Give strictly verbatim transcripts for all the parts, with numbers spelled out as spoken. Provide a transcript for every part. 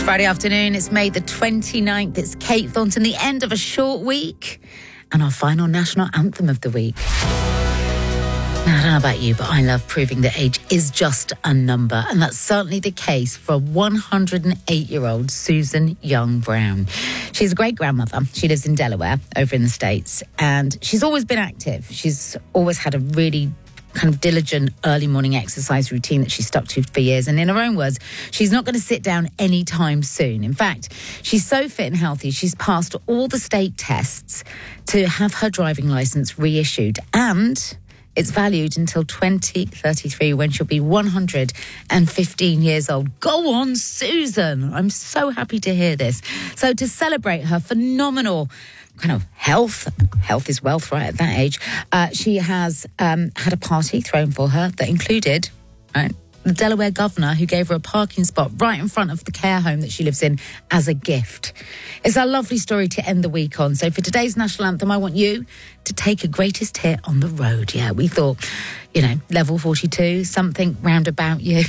Friday afternoon, it's May the twenty-ninth. It's Kate Thornton, the end of a short week and our final national anthem of the week. Now, I don't know about you, but I love proving that age is just a number. And that's certainly the case for one hundred eight-year-old Susan Young Brown. She's a great-grandmother. She lives in Delaware, over in the States. And she's always been active. She's always had a really kind of diligent early morning exercise routine that she stuck to for years. And in her own words, she's not going to sit down anytime soon. In fact, she's so fit and healthy, she's passed all the state tests to have her driving licence reissued. And it's valued until twenty thirty-three, when she'll be one hundred fifteen years old. Go on, Susan. I'm so happy to hear this. So to celebrate her phenomenal kind of health, health is wealth, right, at that age, uh, she has um, had a party thrown for her that included, right, the Delaware governor, who gave her a parking spot right in front of the care home that she lives in as a gift. It's a lovely story to end the week on. So for today's national anthem, I want you to take a greatest hit on the road. Yeah, we thought, you know, level forty-two, something round about you.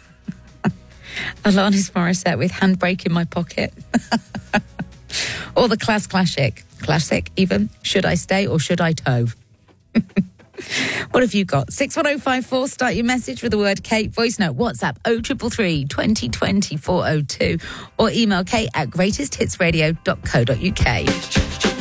Alanis Morissette with Handbrake in My Pocket. Or the class classic, classic even, Should I Stay or Should I Tow? What have you got? six one oh five four, start your message with the word Kate. Voice note, WhatsApp oh three three three, twenty twenty, four oh two, or email kate at greatest hits radio dot co dot uk.